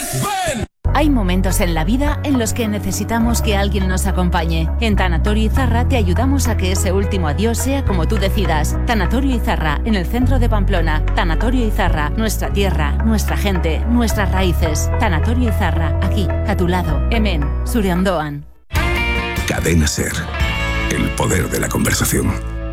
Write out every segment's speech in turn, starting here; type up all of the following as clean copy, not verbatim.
Hay momentos en la vida en los que necesitamos que alguien nos acompañe. En Tanatorio Izarra te ayudamos a que ese último adiós sea como tú decidas. Tanatorio Izarra, en el centro de Pamplona. Tanatorio Izarra, nuestra tierra, nuestra gente, nuestras raíces. Tanatorio Izarra, aquí, a tu lado. Hemen, zure ondoan. Cadena SER. El poder de la conversación.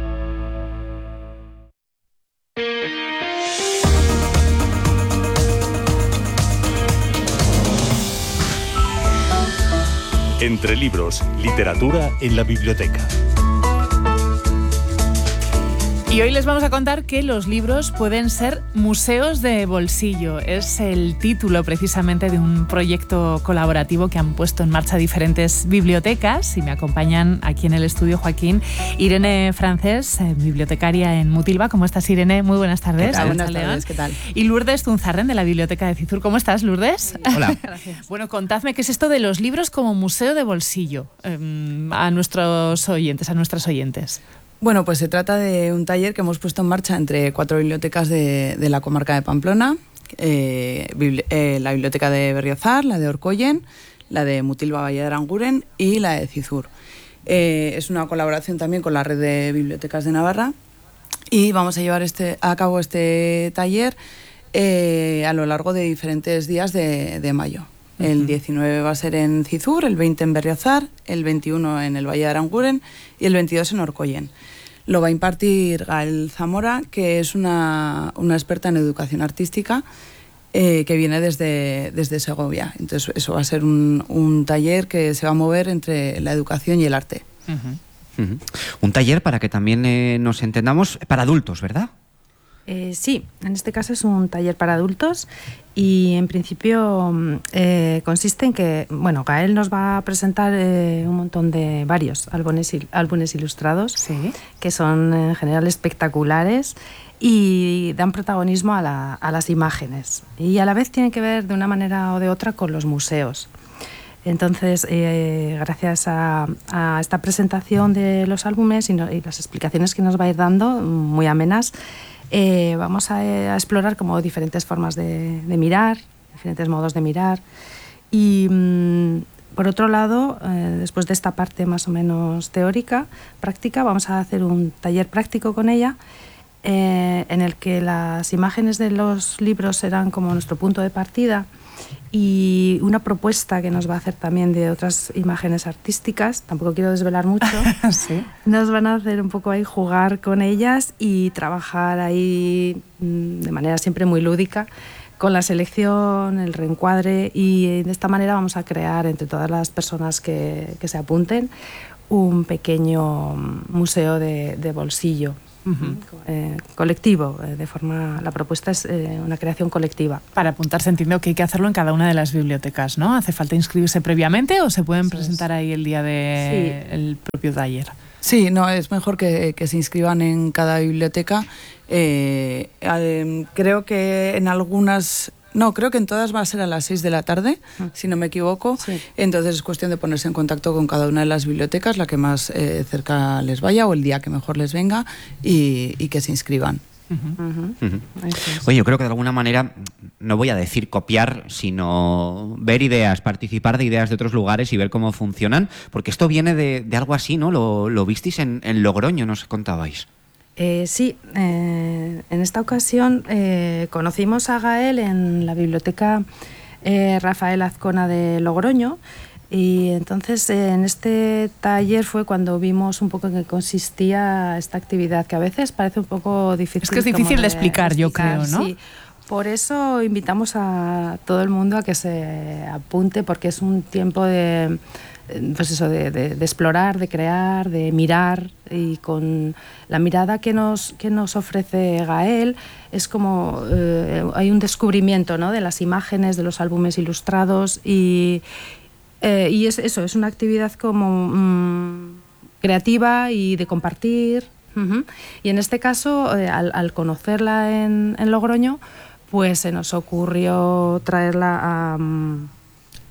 Entre libros, literatura en la biblioteca. Y hoy les vamos a contar que los libros pueden ser museos de bolsillo. Es el título precisamente de un proyecto colaborativo que han puesto en marcha diferentes bibliotecas. Y me acompañan aquí en el estudio, Joaquín, Irene Francés, bibliotecaria en Mutilva. ¿Cómo estás, Irene? Muy buenas tardes. ¿Qué tal? Buenas tardes, ¿qué tal? Y Lourdes Zunzarren, de la Biblioteca de Cizur. ¿Cómo estás, Lourdes? Hola. Gracias. Bueno, contadme qué es esto de los libros como museo de bolsillo a nuestros oyentes, a nuestras oyentes. Bueno, pues se trata de un taller que hemos puesto en marcha entre 4 bibliotecas de la comarca de Pamplona, la biblioteca de Berriozar, la de Orkoyen, la de Mutilva Valle de Aranguren y la de Cizur. Es una colaboración también con la red de bibliotecas de Navarra y vamos a llevar a cabo este taller a lo largo de diferentes días de mayo. El 19 va a ser en Cizur, el 20 en Berriozar, el 21 en el Valle de Aranguren y el 22 en Orkoyen. Lo va a impartir Gael Zamora, que es una experta en educación artística que viene desde Segovia. Entonces eso va a ser un taller que se va a mover entre la educación y el arte. Un taller, para que también nos entendamos, para adultos, ¿verdad? Sí, en este caso es un taller para adultos y en principio consiste en que, bueno, Gael nos va a presentar un montón de varios álbumes ilustrados, sí, que son en general espectaculares y dan protagonismo a las imágenes y a la vez tienen que ver de una manera o de otra con los museos. Entonces, gracias a esta presentación de los álbumes y las explicaciones que nos va a ir dando, muy amenas, vamos a explorar como diferentes formas de mirar, diferentes modos de mirar. Y por otro lado, después de esta parte más o menos teórica, práctica, vamos a hacer un taller práctico con ella, en el que las imágenes de los libros serán como nuestro punto de partida y una propuesta que nos va a hacer también de otras imágenes artísticas, tampoco quiero desvelar mucho. ¿Sí? Nos van a hacer un poco ahí jugar con ellas y trabajar ahí de manera siempre muy lúdica con la selección, el reencuadre, y de esta manera vamos a crear entre todas las personas que se apunten un pequeño museo de bolsillo. Colectivo, la propuesta es una creación colectiva. Para apuntarse entiendo que hay que hacerlo en cada una de las bibliotecas, ¿no? ¿Hace falta inscribirse previamente o se pueden presentar ahí el día del propio taller? Sí, no, es mejor que se inscriban en cada biblioteca. Creo que en algunas... No, creo que en todas va a ser a las 6 de la tarde, si no me equivoco. Sí. Entonces es cuestión de ponerse en contacto con cada una de las bibliotecas, la que más cerca les vaya o el día que mejor les venga y que se inscriban. Oye, yo creo que de alguna manera, no voy a decir copiar, sino ver ideas, participar de ideas de otros lugares y ver cómo funcionan, porque esto viene de algo así, ¿no? Lo visteis en Logroño, nos contabais. Sí, en esta ocasión conocimos a Gael en la biblioteca Rafael Azcona de Logroño, y entonces en este taller fue cuando vimos un poco en qué consistía esta actividad, que a veces parece un poco difícil. Es que es difícil de explicar, yo creo, ¿no? Sí. Por eso invitamos a todo el mundo a que se apunte, porque es un tiempo de explorar, de crear, de mirar, y con la mirada que nos ofrece Gael es como hay un descubrimiento, ¿no?, de las imágenes, de los álbumes ilustrados, y es una actividad como creativa y de compartir. Y en este caso, al conocerla en Logroño, pues se nos ocurrió traerla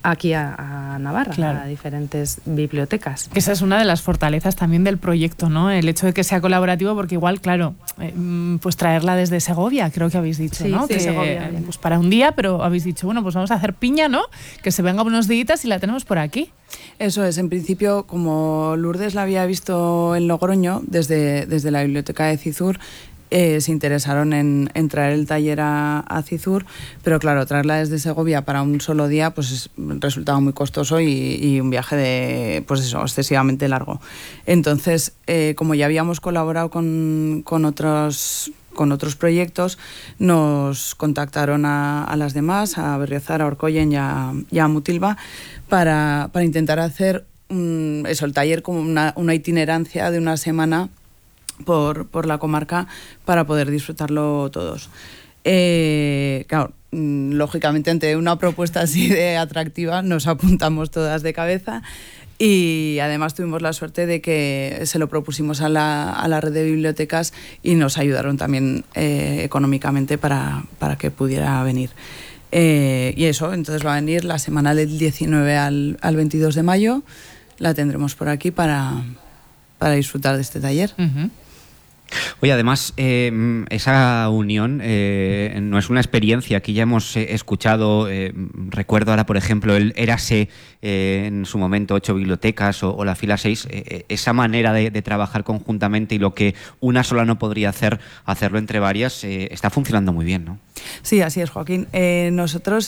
aquí a Navarra, claro, a diferentes bibliotecas. Esa es una de las fortalezas también del proyecto, ¿no? El hecho de que sea colaborativo, porque igual, claro, pues traerla desde Segovia, creo que habéis dicho, ¿no? Sí, que Segovia, pues para un día, pero habéis dicho, bueno, pues vamos a hacer piña, ¿no? Que se venga unos días y la tenemos por aquí. Eso es, en principio, como Lourdes la había visto en Logroño, desde la biblioteca de Cizur, se interesaron en traer el taller a Cizur, pero claro, traerla desde Segovia para un solo día pues resultaba muy costoso y un viaje de, pues eso, excesivamente largo. Entonces, como ya habíamos colaborado con otros proyectos, nos contactaron a las demás, a Berriozar, a Orkoyen y a Mutilva, para intentar hacer el taller como una itinerancia de una semana por la comarca para poder disfrutarlo todos. Claro, lógicamente ante una propuesta así de atractiva nos apuntamos todas de cabeza y además tuvimos la suerte de que se lo propusimos a la red de bibliotecas y nos ayudaron también económicamente para que pudiera venir. Y eso, entonces va a venir la semana del 19 al 22 de mayo, la tendremos por aquí para disfrutar de este taller. Uh-huh. Oye, además, esa unión no es una experiencia que ya hemos escuchado. Recuerdo ahora, por ejemplo, el Érase, en su momento 8 bibliotecas o la fila 6. Esa manera de trabajar conjuntamente y lo que una sola no podría hacerlo entre varias, está funcionando muy bien, ¿no? Sí, así es, Joaquín. Nosotros,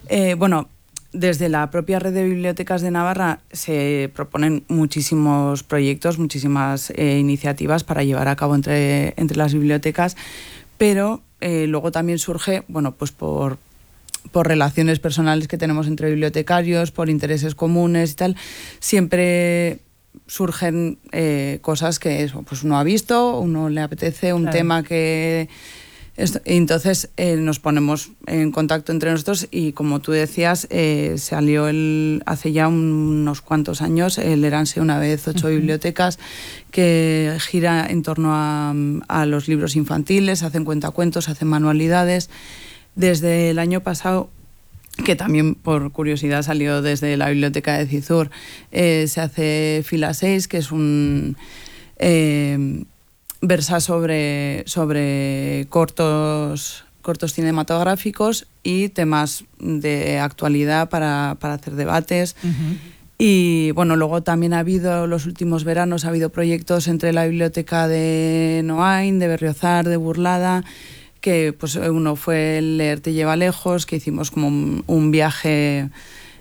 desde la propia red de bibliotecas de Navarra se proponen muchísimos proyectos, muchísimas iniciativas para llevar a cabo entre las bibliotecas, pero luego también surge, pues por relaciones personales que tenemos entre bibliotecarios, por intereses comunes y tal, siempre surgen cosas que pues uno ha visto, uno le apetece, un tema que... Entonces nos ponemos en contacto entre nosotros y, como tú decías, salió hace ya unos cuantos años el Érase una vez 8 bibliotecas, que gira en torno a los libros infantiles, hacen cuentacuentos, hacen manualidades. Desde el año pasado, que también por curiosidad salió desde la biblioteca de Cizur, se hace Fila 6, que es un... versa sobre cortos cinematográficos y temas de actualidad para hacer debates. Uh-huh. Y bueno, luego también los últimos veranos ha habido proyectos entre la biblioteca de Noain, de Berriozar, de Burlada, que pues uno fue el Leer te lleva lejos, que hicimos como un viaje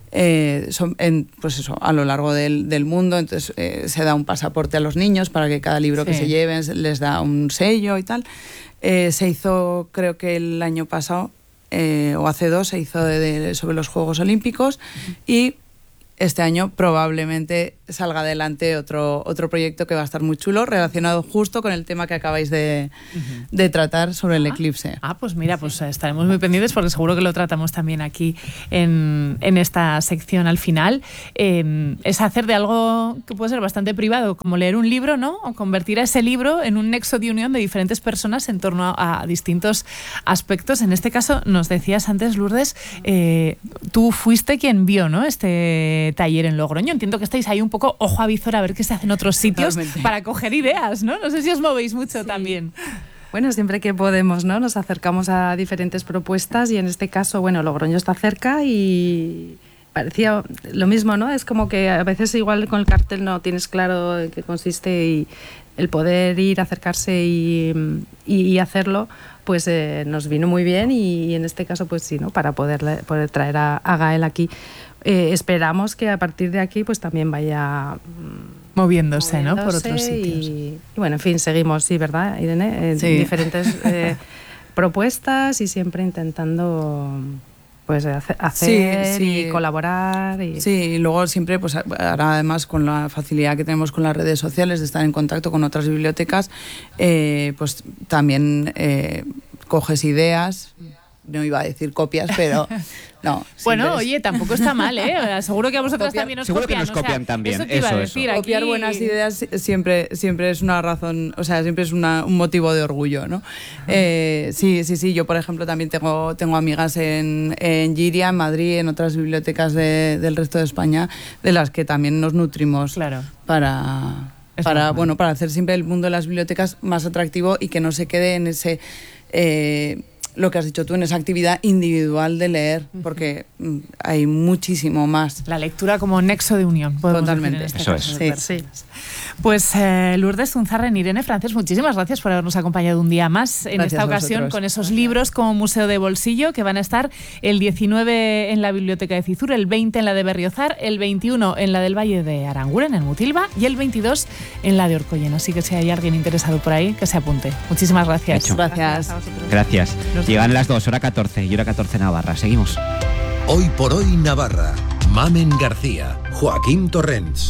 pues eso, a lo largo del mundo. Entonces se da un pasaporte a los niños para que cada libro que se lleven les da un sello y tal. Se hizo, creo que el año pasado o hace 2, se hizo sobre los Juegos Olímpicos, y este año probablemente salga adelante otro proyecto que va a estar muy chulo, relacionado justo con el tema que acabáis de tratar sobre el eclipse. Pues mira, pues estaremos muy pendientes porque seguro que lo tratamos también aquí en esta sección al final. Es hacer de algo que puede ser bastante privado, como leer un libro, ¿no? O convertir a ese libro en un nexo de unión de diferentes personas en torno a distintos aspectos. En este caso, nos decías antes, Lourdes, tú fuiste quien vio, ¿no?, este taller en Logroño. Entiendo que estáis ahí un poco ojo a visor a ver qué se hace en otros sitios. Totalmente. Para coger ideas, ¿no? No sé si os movéis mucho también. Bueno, siempre que podemos, ¿no?, nos acercamos a diferentes propuestas, y en este caso, Logroño está cerca y parecía lo mismo, ¿no? Es como que a veces igual con el cartel no tienes claro en qué consiste, y el poder ir, acercarse y hacerlo, pues nos vino muy bien, y en este caso, pues sí, ¿no?, para poder traer a Gael aquí. Esperamos que a partir de aquí pues también vaya moviéndose, ¿no?, por otros sitios. Y bueno, en fin, seguimos, sí, ¿verdad, Irene? Sí. Diferentes propuestas, y siempre intentando pues hacer y colaborar. Sí, y luego siempre, pues ahora además con la facilidad que tenemos con las redes sociales de estar en contacto con otras bibliotecas, pues también coges ideas no iba a decir copias, pero no. Bueno, oye, tampoco está mal, ¿eh? Seguro que a vosotras también os seguro copian. Seguro que nos copian también. Eso te iba a decir. Aquí... Copiar buenas ideas siempre es una razón, o sea, siempre es un motivo de orgullo, ¿no? Sí. Yo, por ejemplo, también tengo amigas en Giria, en Madrid, en otras bibliotecas del resto de España, de las que también nos nutrimos para hacer siempre el mundo de las bibliotecas más atractivo y que no se quede en ese... lo que has dicho tú, en esa actividad individual de leer, porque hay muchísimo más. La lectura como nexo de unión. Totalmente. Eso es. Sí. Pues Lourdes Zunzarren, Irene Francés, muchísimas gracias por habernos acompañado un día más en esta ocasión con esos libros como Museo de Bolsillo, que van a estar el 19 en la Biblioteca de Cizur, el 20 en la de Berriozar, el 21 en la del Valle de Aranguren, en Mutilva, y el 22 en la de Orcoyen. Así que si hay alguien interesado por ahí, que se apunte. Muchísimas gracias. Gracias. Llegan las 2, hora 14 y hora 14 Navarra. Seguimos. Hoy por hoy Navarra. Mamen García, Joaquín Torrents.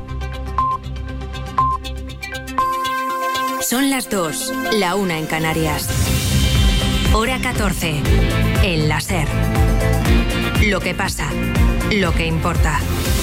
Son las 2, la 1 en Canarias. Hora 14, en la SER. Lo que pasa, lo que importa.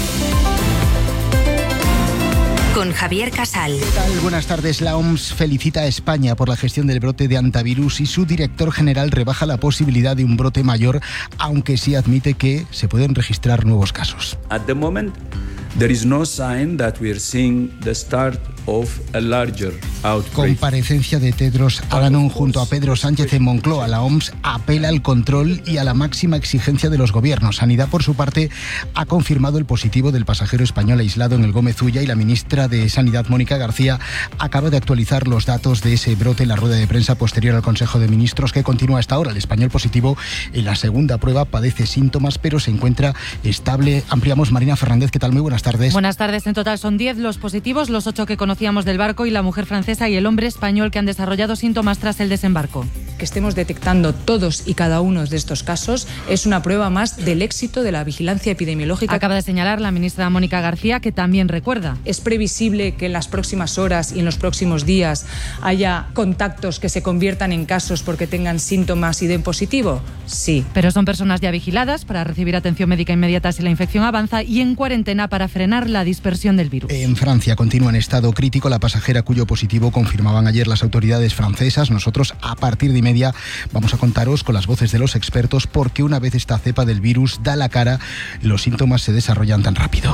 Con Javier Casal. ¿Qué tal? Buenas tardes. La OMS felicita a España por la gestión del brote de hantavirus y su director general rebaja la posibilidad de un brote mayor, aunque sí admite que se pueden registrar nuevos casos. At the moment, there is no sign that we are seeing the start of a larger outbreak. Comparecencia de Tedros Adhanom junto a Pedro Sánchez en Moncloa. La OMS apela al control y a la máxima exigencia de los gobiernos. Sanidad, por su parte, ha confirmado el positivo del pasajero español aislado en el Gómez Ulla y la ministra de Sanidad, Mónica García, acaba de actualizar los datos de ese brote en la rueda de prensa posterior al Consejo de Ministros, que continúa hasta ahora. El español positivo en la segunda prueba padece síntomas, pero se encuentra estable. Ampliamos. Marina Fernández, ¿qué tal? Muy buenas tardes. Buenas tardes. En total son 10 los positivos, los 8 que conocíamos del barco y la mujer francesa y el hombre español que han desarrollado síntomas tras el desembarco. Que estemos detectando todos y cada uno de estos casos es una prueba más del éxito de la vigilancia epidemiológica. Acaba de señalar la ministra Mónica García, que también recuerda. ¿Es previsible que en las próximas horas y en los próximos días haya contactos que se conviertan en casos porque tengan síntomas y den positivo? Sí. Pero son personas ya vigiladas para recibir atención médica inmediata si la infección avanza y en cuarentena para frenar la dispersión del virus. En Francia continúa en estado crítico la pasajera cuyo positivo confirmaban ayer las autoridades francesas. Nosotros a partir de media vamos a contaros con las voces de los expertos porque una vez esta cepa del virus da la cara, los síntomas se desarrollan tan rápido.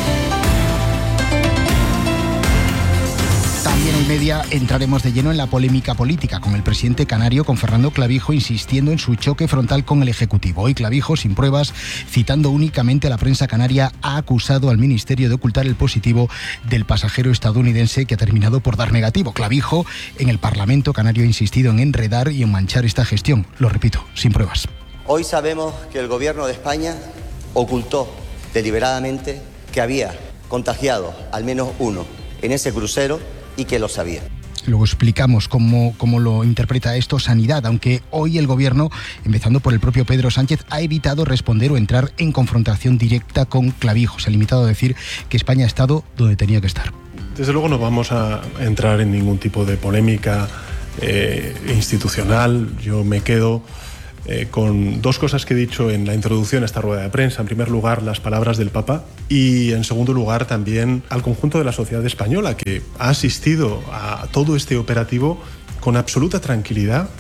También en media entraremos de lleno en la polémica política con el presidente canario, con Fernando Clavijo, insistiendo en su choque frontal con el Ejecutivo. Hoy Clavijo, sin pruebas, citando únicamente a la prensa canaria, ha acusado al Ministerio de ocultar el positivo del pasajero estadounidense que ha terminado por dar negativo. Clavijo, en el Parlamento canario, ha insistido en enredar y en manchar esta gestión. Lo repito, sin pruebas. Hoy sabemos que el Gobierno de España ocultó deliberadamente que había contagiado al menos uno en ese crucero y que lo sabía. Luego explicamos cómo lo interpreta esto Sanidad, aunque hoy el Gobierno, empezando por el propio Pedro Sánchez, ha evitado responder o entrar en confrontación directa con Clavijo. Se ha limitado a decir que España ha estado donde tenía que estar. Desde luego no vamos a entrar en ningún tipo de polémica institucional. Yo me quedo con dos cosas que he dicho en la introducción a esta rueda de prensa. En primer lugar, las palabras del Papa y, en segundo lugar, también al conjunto de la sociedad española que ha asistido a todo este operativo con absoluta tranquilidad.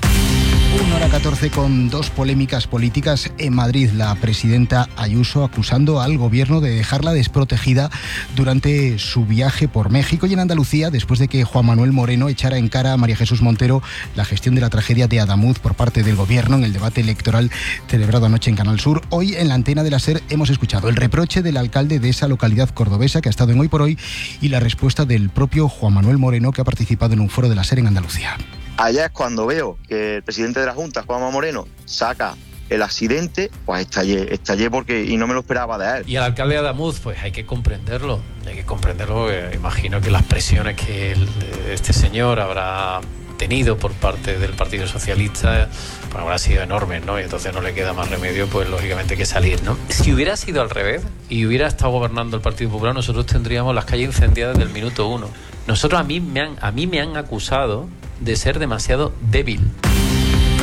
1:14 con dos polémicas políticas en Madrid. La presidenta Ayuso acusando al gobierno de dejarla desprotegida durante su viaje por México, y en Andalucía, después de que Juan Manuel Moreno echara en cara a María Jesús Montero la gestión de la tragedia de Adamuz por parte del gobierno en el debate electoral celebrado anoche en Canal Sur. Hoy en la antena de la SER hemos escuchado el reproche del alcalde de esa localidad cordobesa que ha estado en Hoy por Hoy y la respuesta del propio Juan Manuel Moreno, que ha participado en un foro de la SER en Andalucía. Allá es cuando veo que el presidente de la Junta, Juanma Moreno, saca el accidente, pues estallé porque y no me lo esperaba de él. Y al alcalde de Adamuz, pues hay que comprenderlo, imagino que las presiones que este señor habrá tenido por parte del Partido Socialista pues habrá sido enormes, ¿no? Y entonces no le queda más remedio, pues lógicamente, que salir, ¿no? Si hubiera sido al revés y hubiera estado gobernando el Partido Popular, nosotros tendríamos las calles incendiadas desde el minuto 1. A mí me han acusado de ser demasiado débil. Y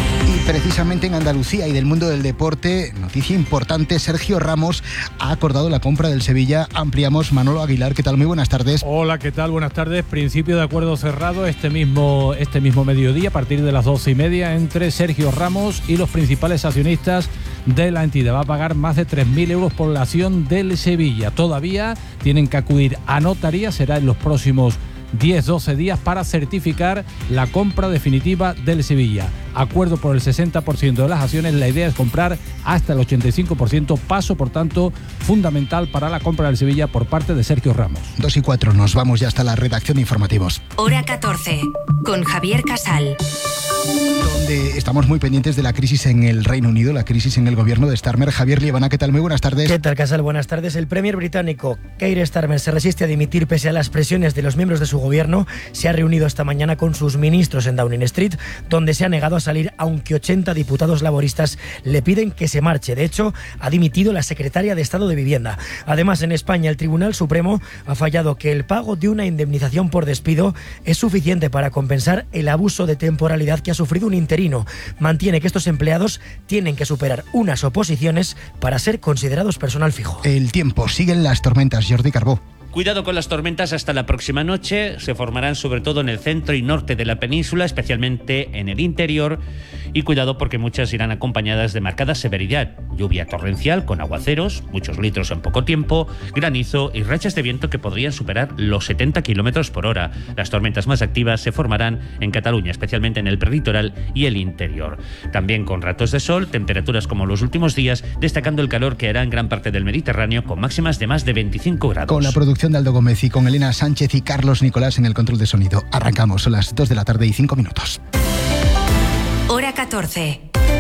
Precisamente en Andalucía y del mundo del deporte, noticia importante, Sergio Ramos ha acordado la compra del Sevilla. Ampliamos, Manolo Aguilar, ¿qué tal? Muy buenas tardes. Hola, ¿qué tal? Buenas tardes. Principio de acuerdo cerrado este mismo mediodía, a partir de las 12:30, entre Sergio Ramos y los principales accionistas de la entidad. Va a pagar más de 3.000 euros por la acción del Sevilla. Todavía tienen que acudir a notaría, será en los próximos 10-12 días para certificar la compra definitiva del Sevilla. Acuerdo por el 60% de las acciones, la idea es comprar hasta el 85%, paso por tanto fundamental para la compra del Sevilla por parte de Sergio Ramos. 2:04, nos vamos ya hasta la redacción de informativos. Hora 14, con Javier Casal. Donde estamos muy pendientes de la crisis en el Reino Unido, la crisis en el gobierno de Starmer. Javier Liebana, ¿qué tal? Muy buenas tardes. ¿Qué tal, Casal? Buenas tardes. El premier británico Keir Starmer se resiste a dimitir pese a las presiones de los miembros de su gobierno. Se ha reunido esta mañana con sus ministros en Downing Street, donde se ha negado a salir, aunque 80 diputados laboristas le piden que se marche. De hecho, ha dimitido la secretaria de Estado de Vivienda. Además, en España, el Tribunal Supremo ha fallado que el pago de una indemnización por despido es suficiente para compensar el abuso de temporalidad que ha sufrido un interino. Mantiene que estos empleados tienen que superar unas oposiciones para ser considerados personal fijo. El tiempo, siguen las tormentas, Jordi Carbó. Cuidado con las tormentas hasta la próxima noche. Se formarán sobre todo en el centro y norte de la península, especialmente en el interior. Y cuidado porque muchas irán acompañadas de marcada severidad. Lluvia torrencial con aguaceros, muchos litros en poco tiempo, granizo y rachas de viento que podrían superar los 70 km por hora. Las tormentas más activas se formarán en Cataluña, especialmente en el prelitoral y el interior. También con ratos de sol, temperaturas como los últimos días, destacando el calor que hará en gran parte del Mediterráneo con máximas de más de 25 grados. Con la producción de Aldo Gómez y con Elena Sánchez y Carlos Nicolás en el control de sonido. Arrancamos, son las 2 de la tarde y 5 minutos. Hora 14.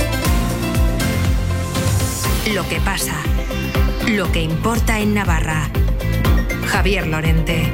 Lo que pasa. Lo que importa en Navarra. Javier Lorente.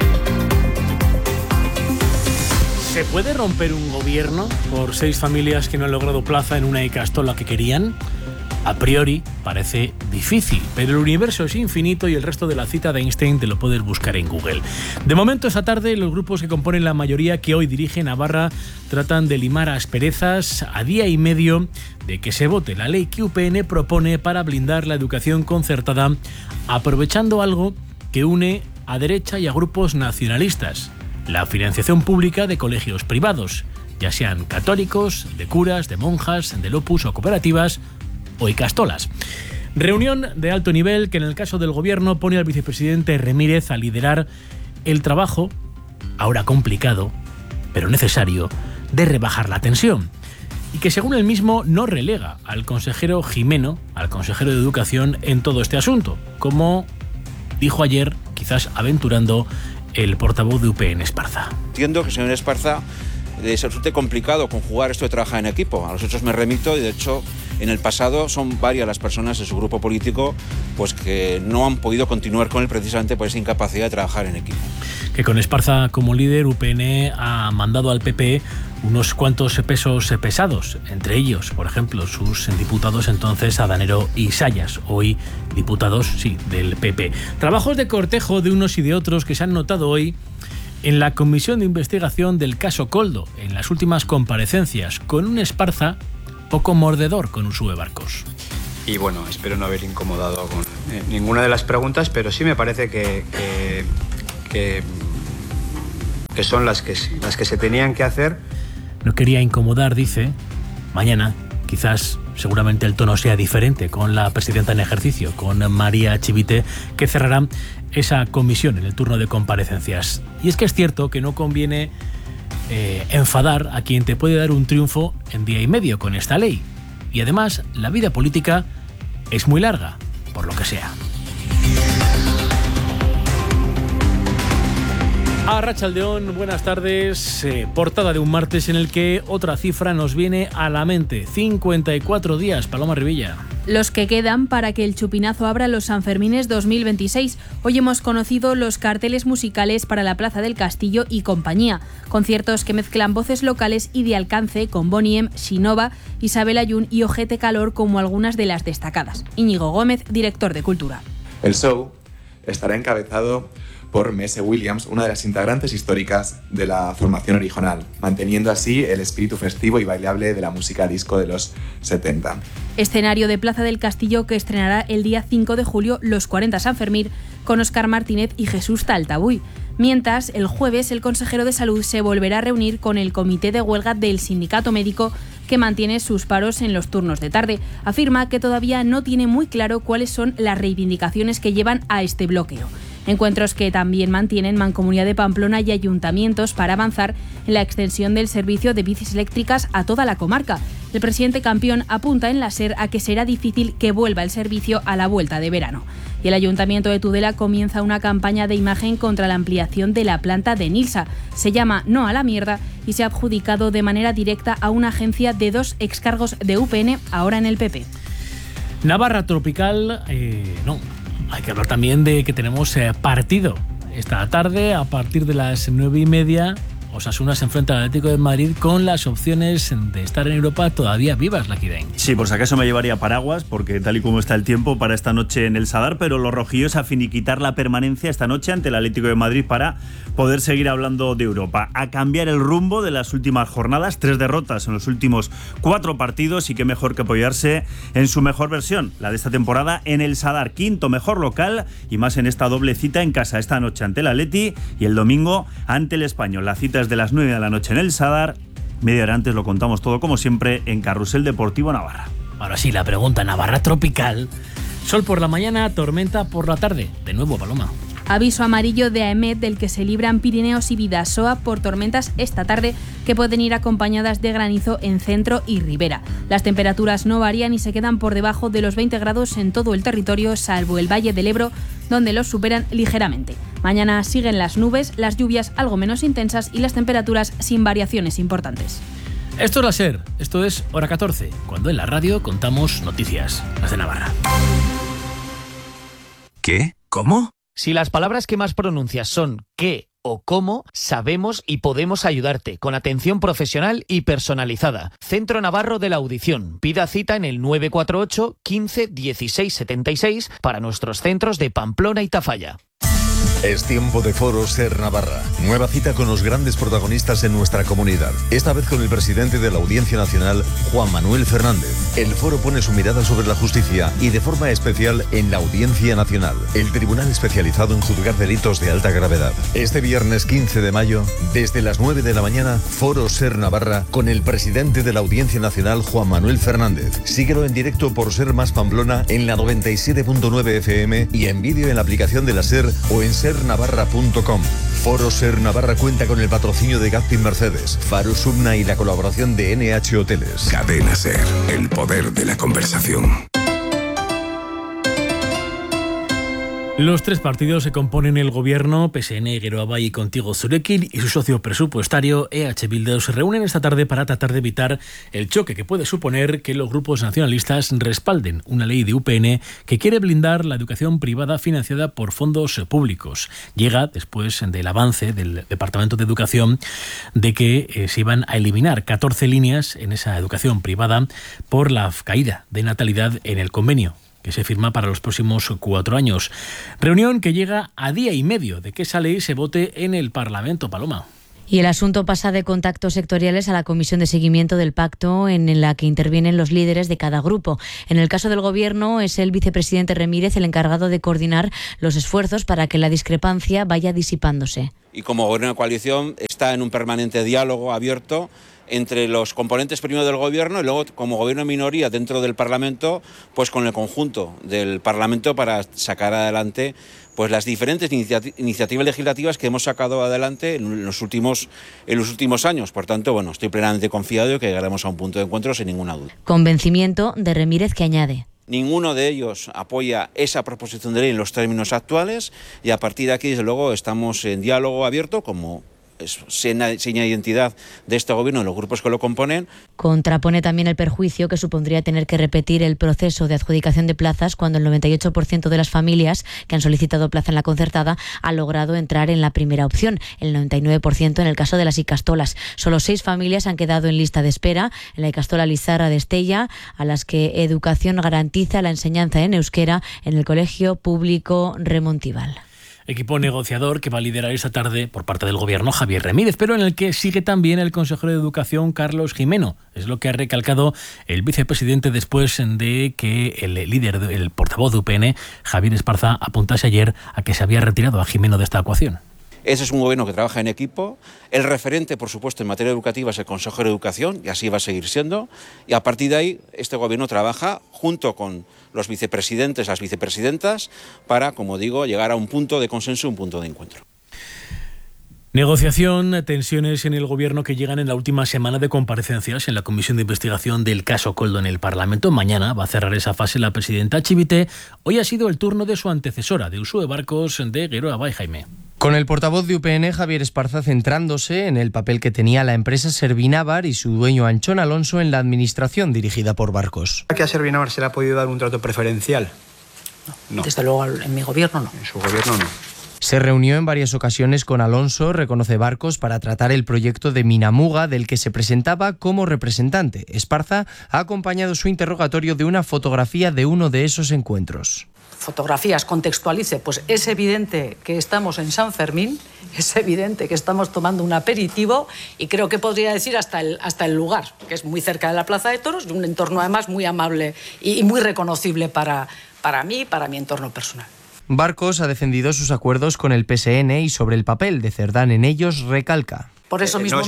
¿Se puede romper un gobierno por 6 familias que no han logrado plaza en una ikastola que querían? A priori parece difícil, pero el universo es infinito y el resto de la cita de Einstein te lo puedes buscar en Google. De momento, esta tarde, los grupos que componen la mayoría que hoy dirige Navarra tratan de limar asperezas a día y medio de que se vote la ley que UPN propone para blindar la educación concertada, aprovechando algo que une a derecha y a grupos nacionalistas: la financiación pública de colegios privados, ya sean católicos, de curas, de monjas, del Opus o cooperativas o ikastolas. Reunión de alto nivel que en el caso del gobierno pone al vicepresidente Remírez a liderar el trabajo, ahora complicado, pero necesario, de rebajar la tensión. Y que según él mismo no relega al consejero Jimeno, al consejero de Educación, en todo este asunto, como dijo ayer, quizás aventurando, el portavoz de UPN, Esparza. Entiendo que el señor Esparza les resulte complicado conjugar esto de trabajar en equipo. A los hechos me remito y de hecho en el pasado son varias las personas de su grupo político pues que no han podido continuar con él precisamente por esa incapacidad de trabajar en equipo. Que con Esparza como líder, UPN ha mandado al PP unos cuantos pesos pesados, entre ellos, por ejemplo, sus diputados entonces Adanero y Sayas, hoy diputados, sí, del PP. Trabajos de cortejo de unos y de otros que se han notado hoy en la comisión de investigación del caso Koldo, en las últimas comparecencias, con un Esparza poco mordedor con Uxue Barcos. Y bueno, espero no haber incomodado con ninguna de las preguntas, pero sí me parece que son las que se tenían que hacer. No quería incomodar, dice. Mañana, quizás, seguramente el tono sea diferente con la presidenta en ejercicio, con María Chivite, que cerrará esa comisión en el turno de comparecencias. Y es que es cierto que no conviene enfadar a quien te puede dar un triunfo en día y medio con esta ley. Y además, la vida política es muy larga, por lo que sea. Arratsaldeón, buenas tardes. Portada de un martes en el que otra cifra nos viene a la mente. 54 días, Paloma Rivilla. Los que quedan para que el chupinazo abra los Sanfermines 2026. Hoy hemos conocido los carteles musicales para la Plaza del Castillo y compañía. Conciertos que mezclan voces locales y de alcance con Bonnie M, Shinova, Isabel Ayun y Ojete Calor como algunas de las destacadas. Íñigo Gómez, director de Cultura. El show estará encabezado por Maisie Williams, una de las integrantes históricas de la formación original, manteniendo así el espíritu festivo y bailable de la música disco de los 70. Escenario de Plaza del Castillo que estrenará el día 5 de julio Los 40 San Fermín con Óscar Martínez y Jesús Taltabuy. Mientras, el jueves el consejero de Salud se volverá a reunir con el comité de huelga del sindicato médico que mantiene sus paros en los turnos de tarde. Afirma que todavía no tiene muy claro cuáles son las reivindicaciones que llevan a este bloqueo. Encuentros que también mantienen Mancomunidad de Pamplona y ayuntamientos para avanzar en la extensión del servicio de bicis eléctricas a toda la comarca. El presidente Campión apunta en la SER a que será difícil que vuelva el servicio a la vuelta de verano. Y el Ayuntamiento de Tudela comienza una campaña de imagen contra la ampliación de la planta de Nilsa. Se llama No a la mierda y se ha adjudicado de manera directa a una agencia de 2 excargos de UPN, ahora en el PP. Navarra tropical, no. Hay que hablar también de que tenemos partido esta tarde a partir de las 9:30. Osasuna se enfrenta al Atlético de Madrid con las opciones de estar en Europa todavía vivas, Laquidain. Sí, por si acaso me llevaría paraguas, porque tal y como está el tiempo para esta noche en el Sadar, pero los rojillos a finiquitar la permanencia esta noche ante el Atlético de Madrid para poder seguir hablando de Europa. A cambiar el rumbo de las últimas jornadas, 3 derrotas en los últimos 4 partidos y qué mejor que apoyarse en su mejor versión, la de esta temporada en el Sadar, 5º mejor local y más en esta doble cita en casa esta noche ante el Atleti y el domingo ante el Español. La cita de las 9 de la noche en el Sadar. Media hora antes lo contamos todo como siempre en Carrusel Deportivo Navarra. Ahora sí, la pregunta: Navarra tropical, sol por la mañana, tormenta por la tarde. De nuevo, Paloma. Aviso amarillo de AEMET del que se libran Pirineos y Bidasoa por tormentas esta tarde que pueden ir acompañadas de granizo en centro y ribera. Las temperaturas no varían y se quedan por debajo de los 20 grados en todo el territorio, salvo el Valle del Ebro, donde los superan ligeramente. Mañana siguen las nubes, las lluvias algo menos intensas y las temperaturas sin variaciones importantes. Esto es la SER, esto es Hora 14, cuando en la radio contamos noticias, las de Navarra. ¿Qué? ¿Cómo? Si las palabras que más pronuncias son qué o cómo, sabemos y podemos ayudarte con atención profesional y personalizada. Centro Navarro de la Audición. Pida cita en el 948 15 16 76 para nuestros centros de Pamplona y Tafalla. Es tiempo de Foro Ser Navarra. Nueva cita con los grandes protagonistas en nuestra comunidad. Esta vez con el presidente de la Audiencia Nacional, Juan Manuel Fernández. El foro pone su mirada sobre la justicia y de forma especial en la Audiencia Nacional, el tribunal especializado en juzgar delitos de alta gravedad. Este viernes 15 de mayo, desde las 9 de la mañana, Foro Ser Navarra con el presidente de la Audiencia Nacional, Juan Manuel Fernández. Síguelo en directo por Ser Más Pamplona en la 97.9 FM y en vídeo en la aplicación de la SER o en sernavarra.com. Foro Ser Navarra cuenta con el patrocinio de Gazpin Mercedes, Faro Subna y la colaboración de NH Hoteles. Cadena SER, el poder de la conversación. Los 3 partidos que componen el gobierno, PSN, Geroa y Contigo Zurekin, y su socio presupuestario, EH Bildu, se reúnen esta tarde para tratar de evitar el choque que puede suponer que los grupos nacionalistas respalden una ley de UPN que quiere blindar la educación privada financiada por fondos públicos. Llega después del avance del Departamento de Educación de que se iban a eliminar 14 líneas en esa educación privada por la caída de natalidad en el convenio que se firma para los próximos 4 años. Reunión que llega a día y medio de que esa ley se vote en el Parlamento, Paloma. Y el asunto pasa de contactos sectoriales a la comisión de seguimiento del pacto en la que intervienen los líderes de cada grupo. En el caso del Gobierno es el vicepresidente Remírez el encargado de coordinar los esfuerzos para que la discrepancia vaya disipándose. Y como Gobierno de coalición está en un permanente diálogo abierto entre los componentes primero del Gobierno y luego como Gobierno de minoría dentro del Parlamento, pues con el conjunto del Parlamento para sacar adelante pues las diferentes iniciativas legislativas que hemos sacado adelante en los últimos años. Por tanto, bueno, estoy plenamente confiado de que llegaremos a un punto de encuentro sin ninguna duda. Convencimiento de Remírez que añade: ninguno de ellos apoya esa proposición de ley en los términos actuales y a partir de aquí, desde luego, estamos en diálogo abierto como seña de identidad de este gobierno y los grupos que lo componen. Contrapone también el perjuicio que supondría tener que repetir el proceso de adjudicación de plazas cuando el 98% de las familias que han solicitado plaza en la concertada ha logrado entrar en la primera opción, el 99% en el caso de las ikastolas. Solo 6 familias han quedado en lista de espera en la ikastola Lizarra de Estella, a las que Educación garantiza la enseñanza en euskera en el Colegio Público Remontival. equipo negociador que va a liderar esta tarde por parte del gobierno Javier Ramírez, pero en el que sigue también el consejero de Educación Carlos Gimeno. Es lo que ha recalcado el vicepresidente después de que el portavoz de UPN, Javier Esparza, apuntase ayer a que se había retirado a Gimeno de esta ecuación. Ese es un gobierno que trabaja en equipo. El referente, por supuesto, en materia educativa es el Consejero de Educación, y así va a seguir siendo. Y a partir de ahí, este gobierno trabaja junto con los vicepresidentes, las vicepresidentas, para, como digo, llegar a un punto de consenso, un punto de encuentro. Negociación, tensiones en el gobierno que llegan en la última semana de comparecencias en la comisión de investigación del caso Koldo en el Parlamento. Mañana va a cerrar esa fase la presidenta Chivite. Hoy ha sido el turno de su antecesora, de Uxue Barcos, de Geroa Bai, Jaime. Con el portavoz de UPN, Javier Esparza, centrándose en el papel que tenía la empresa Servinávar y su dueño Anchón Alonso en la administración dirigida por Barcos. ¿A qué a Servinávar se le ha podido dar un trato preferencial? No. Desde luego en mi gobierno no. En su gobierno no. Se reunió en varias ocasiones con Alonso, reconoce Barcos, para tratar el proyecto de Minamuga, del que se presentaba como representante. Esparza ha acompañado su interrogatorio de una fotografía de uno de esos encuentros. Fotografías, contextualice, pues es evidente que estamos en San Fermín, es evidente que estamos tomando un aperitivo y creo que podría decir hasta el lugar, que es muy cerca de la Plaza de Toros y un entorno además muy amable y muy reconocible para mí y para mi entorno personal. Barcos ha defendido sus acuerdos con el PSN y sobre el papel de Cerdán en ellos recalca. Por eso mismo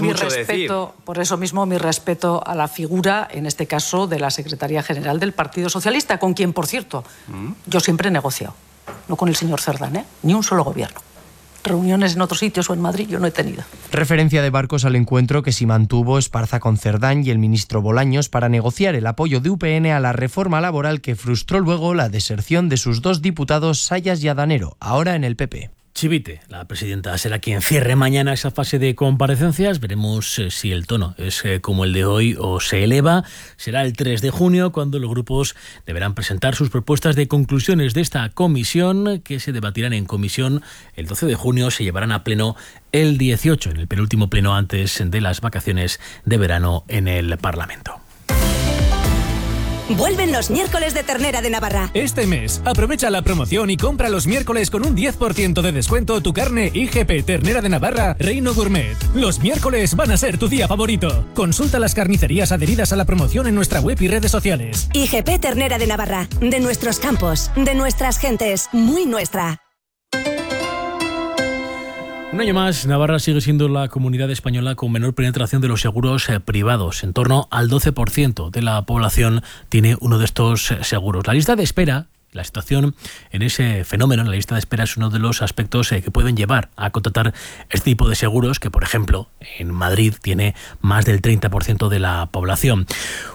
mi respeto a la figura, en este caso, de la Secretaría General del Partido Socialista, con quien, por cierto, yo siempre he negociado. No con el señor Cerdán, ni un solo gobierno. Reuniones en otros sitios o en Madrid yo no he tenido. Referencia de Barcos al encuentro que sí mantuvo Esparza con Cerdán y el ministro Bolaños para negociar el apoyo de UPN a la reforma laboral que frustró luego la deserción de sus dos diputados, Sayas y Adanero, ahora en el PP. Chivite, la presidenta, será quien cierre mañana esa fase de comparecencias. Veremos si el tono es como el de hoy o se eleva. Será el 3 de junio cuando los grupos deberán presentar sus propuestas de conclusiones de esta comisión, que se debatirán en comisión el 12 de junio, se llevarán a pleno el 18, en el penúltimo pleno antes de las vacaciones de verano en el Parlamento. Vuelven los miércoles de ternera de Navarra. Este mes, aprovecha la promoción y compra los miércoles con un 10% de descuento tu carne IGP Ternera de Navarra Reino Gourmet. Los miércoles van a ser tu día favorito. Consulta las carnicerías adheridas a la promoción en nuestra web y redes sociales. IGP Ternera de Navarra. De nuestros campos, de nuestras gentes, muy nuestra. Un año más, Navarra sigue siendo la comunidad española con menor penetración de los seguros privados. En torno al 12% de la población tiene uno de estos seguros. La lista de espera, la situación en ese fenómeno, en la lista de espera, es uno de los aspectos que pueden llevar a contratar este tipo de seguros, que por ejemplo en Madrid tiene más del 30% de la población.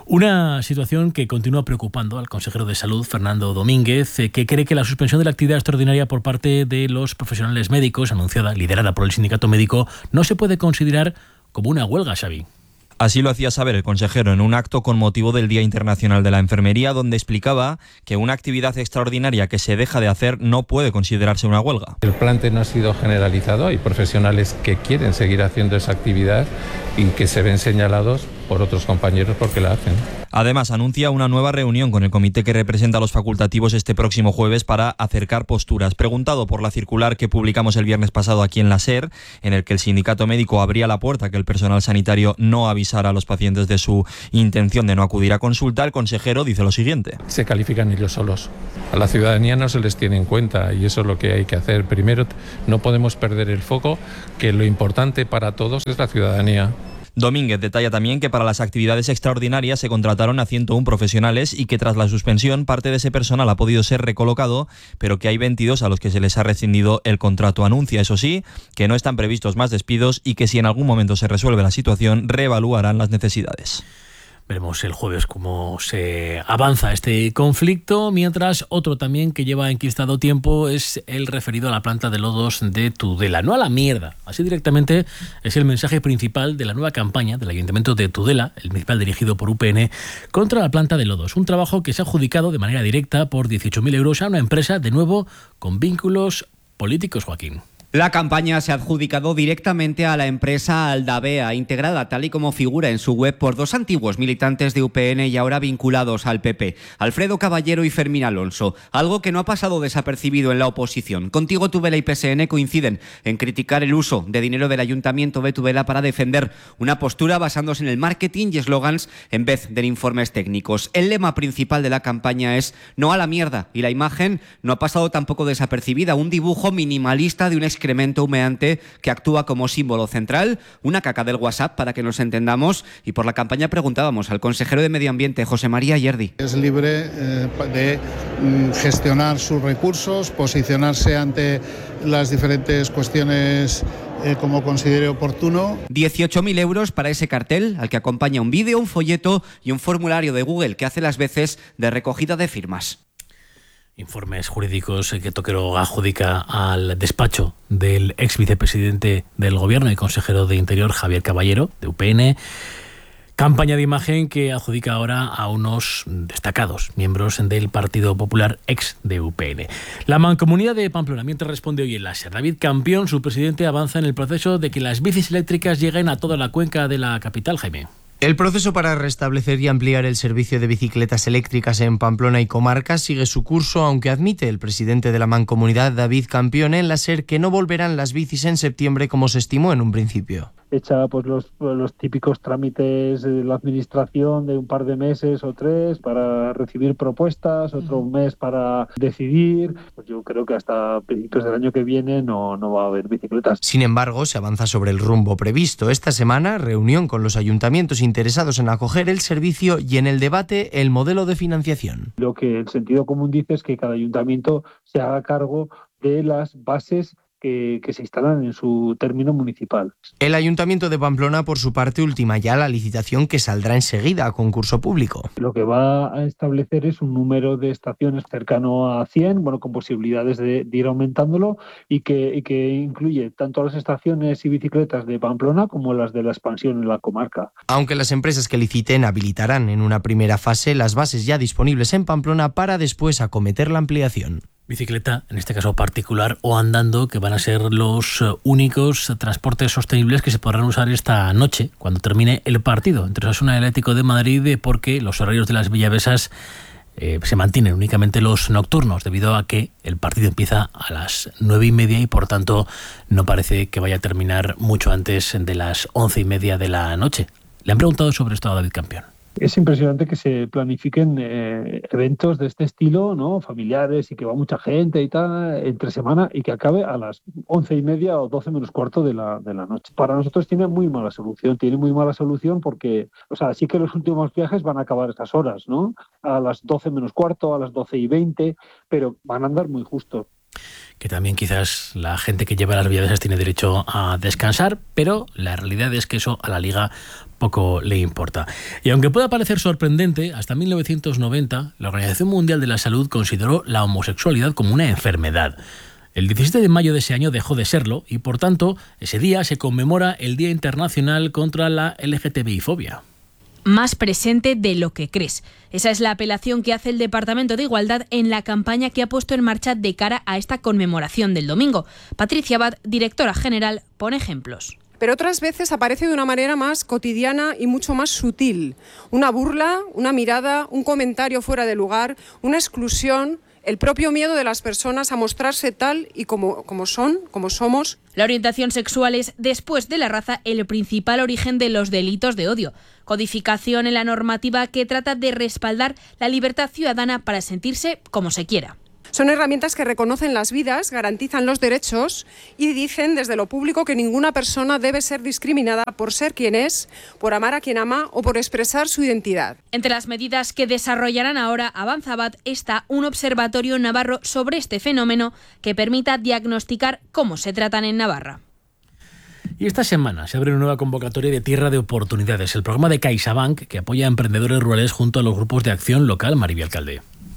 Una situación que continúa preocupando al consejero de Salud, Fernando Domínguez, que cree que la suspensión de la actividad extraordinaria por parte de los profesionales médicos, anunciada, liderada por el sindicato médico, no se puede considerar como una huelga, Xavi. Así lo hacía saber el consejero en un acto con motivo del Día Internacional de la Enfermería, donde explicaba que una actividad extraordinaria que se deja de hacer no puede considerarse una huelga. El plante no ha sido generalizado, hay profesionales que quieren seguir haciendo esa actividad y que se ven señalados por otros compañeros porque la hacen. Además, anuncia una nueva reunión con el comité que representa a los facultativos este próximo jueves para acercar posturas. Preguntado por la circular que publicamos el viernes pasado aquí en la SER, en el que el sindicato médico abría la puerta a que el personal sanitario no avisara a los pacientes de su intención de no acudir a consulta, el consejero dice lo siguiente. Se califican ellos solos. A la ciudadanía no se les tiene en cuenta y eso es lo que hay que hacer. Primero, no podemos perder el foco, que lo importante para todos es la ciudadanía. Domínguez detalla también que para las actividades extraordinarias se contrataron a 101 profesionales y que tras la suspensión parte de ese personal ha podido ser recolocado, pero que hay 22 a los que se les ha rescindido el contrato. Anuncia, eso sí, que no están previstos más despidos y que si en algún momento se resuelve la situación, reevaluarán las necesidades. Veremos el jueves cómo se avanza este conflicto, mientras otro también que lleva enquistado tiempo es el referido a la planta de lodos de Tudela. No a la mierda, así directamente es el mensaje principal de la nueva campaña del Ayuntamiento de Tudela, el municipal dirigido por UPN, contra la planta de lodos. Un trabajo que se ha adjudicado de manera directa por 18.000 euros a una empresa, de nuevo, con vínculos políticos, Joaquín. La campaña se ha adjudicado directamente a la empresa Aldavea, integrada tal y como figura en su web por dos antiguos militantes de UPN y ahora vinculados al PP, Alfredo Caballero y Fermín Alonso, algo que no ha pasado desapercibido en la oposición. Contigo Tudela y PSN coinciden en criticar el uso de dinero del Ayuntamiento de Tudela para defender una postura basándose en el marketing y eslogans en vez de en informes técnicos. El lema principal de la campaña es "no a la mierda", y la imagen no ha pasado tampoco desapercibida, un dibujo minimalista de un excremento humeante que actúa como símbolo central, una caca del WhatsApp para que nos entendamos, y por la campaña preguntábamos al consejero de Medio Ambiente, José María Yerdi. Es libre de gestionar sus recursos, posicionarse ante las diferentes cuestiones como considere oportuno. 18.000 euros para ese cartel, al que acompaña un vídeo, un folleto y un formulario de Google que hace las veces de recogida de firmas. Informes jurídicos que Toquero adjudica al despacho del ex vicepresidente del Gobierno y consejero de Interior, Javier Caballero, de UPN. Campaña de imagen que adjudica ahora a unos destacados miembros del Partido Popular ex de UPN. La Mancomunidad de Pamplona, mientras responde hoy en la SER, David Campión, su presidente, avanza en el proceso de que las bicis eléctricas lleguen a toda la cuenca de la capital, Jaime. El proceso para restablecer y ampliar el servicio de bicicletas eléctricas en Pamplona y comarcas sigue su curso, aunque admite el presidente de la Mancomunidad, David Campión, en la SER, que no volverán las bicis en septiembre como se estimó en un principio. Hecha pues los típicos trámites de la administración de un par de meses o 3 para recibir propuestas, otro mes para decidir. Pues yo creo que hasta principios del año que viene no va a haber bicicletas. Sin embargo, se avanza sobre el rumbo previsto. Esta semana, reunión con los ayuntamientos interesados en acoger el servicio y en el debate el modelo de financiación. Lo que el sentido común dice es que cada ayuntamiento se haga cargo de las bases que se instalan en su término municipal. El Ayuntamiento de Pamplona, por su parte, ultima ya la licitación que saldrá enseguida a concurso público. Lo que va a establecer es un número de estaciones cercano a 100, con posibilidades de ir aumentándolo, y que incluye tanto las estaciones y bicicletas de Pamplona como las de la expansión en la comarca. Aunque las empresas que liciten habilitarán en una primera fase las bases ya disponibles en Pamplona para después acometer la ampliación. Bicicleta, en este caso particular, o andando, que van a ser los únicos transportes sostenibles que se podrán usar esta noche, cuando termine el partido entre Osasuna y Atlético de Madrid, porque los horarios de las Villavesas se mantienen únicamente los nocturnos, debido a que el partido empieza a las 9:30 y por tanto no parece que vaya a terminar mucho antes de las 11:30 de la noche. Le han preguntado sobre esto a David Campión. Es impresionante que se planifiquen eventos de este estilo, ¿no? Familiares, y que va mucha gente y tal, entre semana, y que acabe a las 11:30 o 12 menos cuarto de la noche. Para nosotros tiene muy mala solución porque, sí que los últimos viajes van a acabar esas horas, ¿no? A las 12 menos cuarto, a las 12:20, pero van a andar muy justo. Que también quizás la gente que lleva las Villavesas tiene derecho a descansar, pero la realidad es que eso a la Liga poco le importa. Y aunque pueda parecer sorprendente, hasta 1990 la Organización Mundial de la Salud consideró la homosexualidad como una enfermedad. El 17 de mayo de ese año dejó de serlo y, por tanto, ese día se conmemora el Día Internacional contra la LGTBI-fobia. Más presente de lo que crees. Esa es la apelación que hace el Departamento de Igualdad en la campaña que ha puesto en marcha de cara a esta conmemoración del domingo. Patricia Abad, directora general, pone ejemplos. Pero otras veces aparece de una manera más cotidiana y mucho más sutil. Una burla, una mirada, un comentario fuera de lugar, una exclusión, el propio miedo de las personas a mostrarse tal y como somos. La orientación sexual es, después de la raza, el principal origen de los delitos de odio. Codificación en la normativa que trata de respaldar la libertad ciudadana para sentirse como se quiera. Son herramientas que reconocen las vidas, garantizan los derechos y dicen desde lo público que ninguna persona debe ser discriminada por ser quien es, por amar a quien ama o por expresar su identidad. Entre las medidas que desarrollarán ahora Avanza Abad está un observatorio navarro sobre este fenómeno que permita diagnosticar cómo se tratan en Navarra. Y esta semana se abre una nueva convocatoria de Tierra de Oportunidades, el programa de CaixaBank que apoya a emprendedores rurales junto a los grupos de acción local. Maribel Alcalde.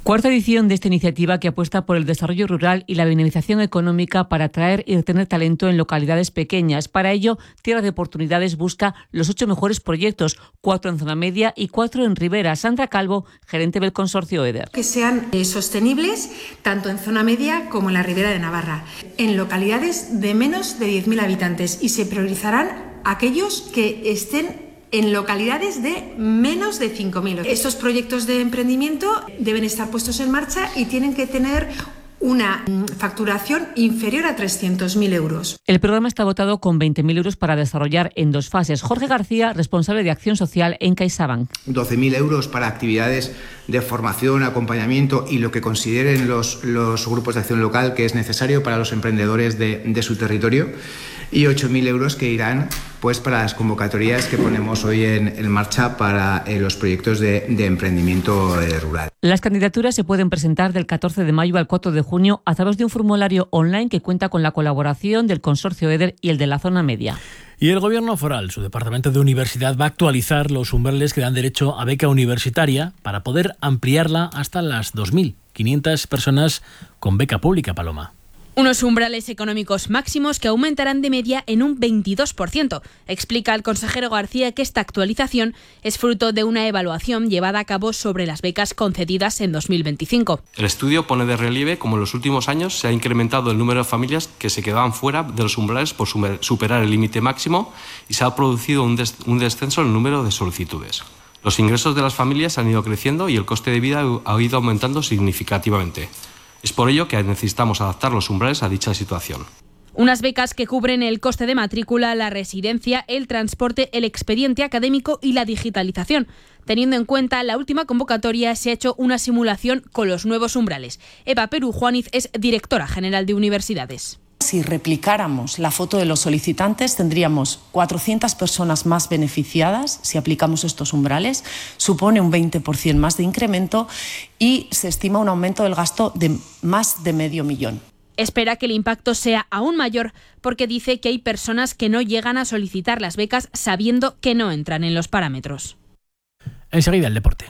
Cuarta edición de esta iniciativa que apuesta por el desarrollo rural y la dinamización económica para atraer y retener talento en localidades pequeñas. Para ello, Tierra de Oportunidades busca los 8 mejores proyectos, 4 en zona media y 4 en ribera. Sandra Calvo, gerente del consorcio EDER. Que sean sostenibles tanto en zona media como en la ribera de Navarra, en localidades de menos de 10.000 habitantes, y se priorizarán aquellos que estén en localidades de menos de 5.000. Estos proyectos de emprendimiento deben estar puestos en marcha y tienen que tener una facturación inferior a 300.000 euros. El programa está dotado con 20.000 euros para desarrollar en 2 fases. Jorge García, responsable de Acción Social en CaixaBank. 12.000 euros para actividades de formación, acompañamiento y lo que consideren los grupos de acción local que es necesario para los emprendedores de su territorio, y 8.000 euros que irán pues para las convocatorias que ponemos hoy en marcha para los proyectos de emprendimiento rural. Las candidaturas se pueden presentar del 14 de mayo al 4 de junio a través de un formulario online que cuenta con la colaboración del consorcio EDER y el de la zona media. Y el Gobierno foral, su departamento de universidad, va a actualizar los umbrales que dan derecho a beca universitaria para poder ampliarla hasta las 2.500 personas con beca pública, Paloma. Unos umbrales económicos máximos que aumentarán de media en un 22%. Explica el consejero García que esta actualización es fruto de una evaluación llevada a cabo sobre las becas concedidas en 2025. El estudio pone de relieve cómo en los últimos años se ha incrementado el número de familias que se quedaban fuera de los umbrales por superar el límite máximo y se ha producido un descenso en el número de solicitudes. Los ingresos de las familias han ido creciendo y el coste de vida ha ido aumentando significativamente. Es por ello que necesitamos adaptar los umbrales a dicha situación. Unas becas que cubren el coste de matrícula, la residencia, el transporte, el expediente académico y la digitalización. Teniendo en cuenta la última convocatoria, se ha hecho una simulación con los nuevos umbrales. Eva Perú Juaniz es directora general de universidades. Si replicáramos la foto de los solicitantes, tendríamos 400 personas más beneficiadas si aplicamos estos umbrales. Supone un 20% más de incremento y se estima un aumento del gasto de más de 500.000. Espera que el impacto sea aún mayor porque dice que hay personas que no llegan a solicitar las becas sabiendo que no entran en los parámetros. Enseguida el deporte.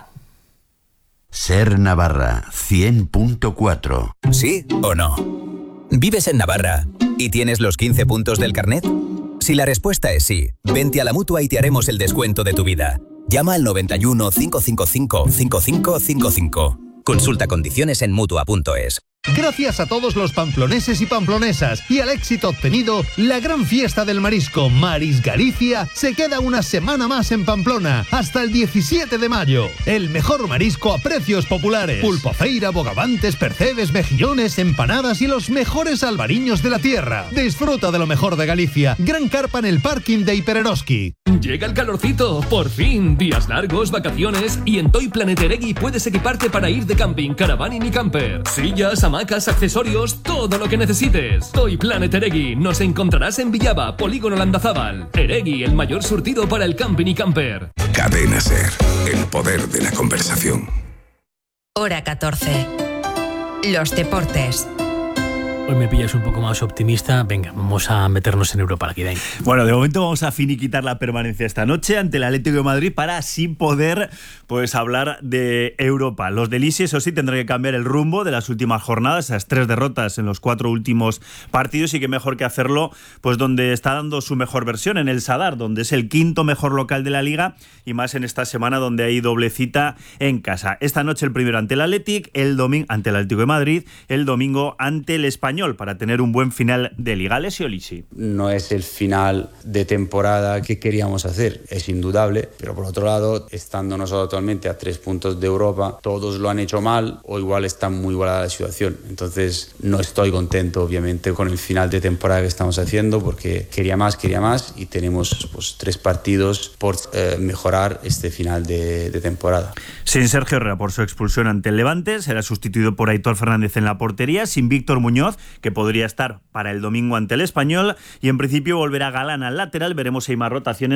Ser Navarra 100.4. ¿Sí o no? ¿Vives en Navarra y tienes los 15 puntos del carnet? Si la respuesta es sí, vente a la Mutua y te haremos el descuento de tu vida. Llama al 91 555 5555. Consulta condiciones en Mutua.es. Gracias a todos los pamploneses y pamplonesas y al éxito obtenido, la gran fiesta del marisco Maris Galicia se queda una semana más en Pamplona, hasta el 17 de mayo. El mejor marisco a precios populares. Pulpofeira, bogavantes, percebes, mejillones, empanadas y los mejores albariños de la tierra. Disfruta de lo mejor de Galicia. Gran carpa en el parking de Hipereroski. Llega el calorcito, por fin. Días largos, vacaciones y en Toy Planet Eregui puedes equiparte para ir de camping, caravaning y camper. Sillas, hamacas, accesorios, todo lo que necesites. Toy Planet Eregui. Nos encontrarás en Villaba, Polígono Landazábal. Eregui, el mayor surtido para el camping y camper. Cadena SER, el poder de la conversación. Hora 14. Los deportes. Hoy me pillas un poco más optimista. Venga, vamos a meternos en Europa League. Bueno, de momento vamos a finiquitar la permanencia esta noche ante el Atlético de Madrid para así poder pues hablar de Europa. Los de Lisi, eso sí, tendrán que cambiar el rumbo de las últimas jornadas, esas 3 derrotas en los 4 últimos partidos, y que mejor que hacerlo pues donde está dando su mejor versión, en el Sadar, donde es el 5º mejor local de la Liga, y más en esta semana donde hay doble cita en casa. Esta noche el primero ante el Athletic, el domingo ante el Atlético de Madrid, el domingo ante el Español, para tener un buen final de Liga. Alessio Lisi. No es el final de temporada que queríamos hacer, es indudable, pero por otro lado, estando nosotros actualmente a 3 puntos de Europa, todos lo han hecho mal o igual está muy igualada la situación. Entonces no estoy contento obviamente con el final de temporada que estamos haciendo, porque quería más y tenemos pues 3 partidos por mejorar este final de temporada. Sin Sergio Herrera por su expulsión ante el Levante, será sustituido por Aitor Fernández en la portería, sin Víctor Muñoz, que podría estar para el domingo ante el Español, y en principio volverá Galán al lateral. Veremos si hay más rotaciones